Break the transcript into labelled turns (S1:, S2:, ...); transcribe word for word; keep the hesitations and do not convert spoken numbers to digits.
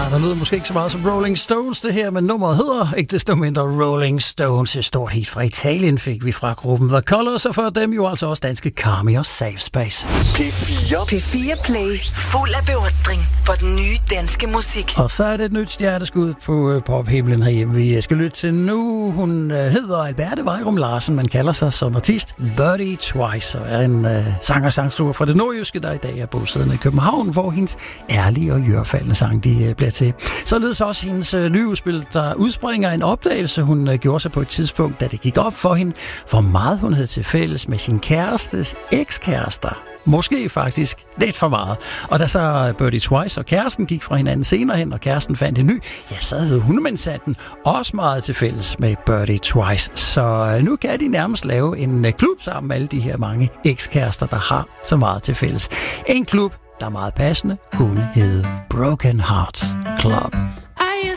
S1: der lyder måske ikke så meget som Rolling Stones det her, men nummeret hedder ikke desto mindre Rolling Stones. Et stort hit fra Italien fik vi fra gruppen The Colors, og for dem jo altså også danske Carmi og Safe Space.
S2: P fire.
S3: P fire Play. Fuld af beundring for den nye danske musik.
S1: Og så er det et nyt stjerneskud på pophimlen herhjemme. Vi skal lytte til nu. Hun hedder Alberte Vejrum Larsen, man kalder sig som artist Birdie Twice, og er en uh, sanger og sangskriver fra det nordjyske, der i dag er bosiddende i København, hvor hendes ærlige og jørfaldende sang de uh, bliver til. Således også hendes uh, nye udspil, der udspringer en opdagelse, hun uh, gjorde sig på et tidspunkt, da det gik op for hende, hvor meget hun havde til fælles med sin kærestes ekskærester. Måske faktisk lidt for meget. Og da så Birdie Twice og kæresten gik fra hinanden senere hen, og kæresten fandt en ny, ja, så havde hundemandsanden også meget til fælles med Birdie Twice. Så nu kan de nærmest lave en klub sammen med alle de her mange ekskærester, der har så meget til fælles. En klub, der meget passende kunne hedde Broken Hearts Club.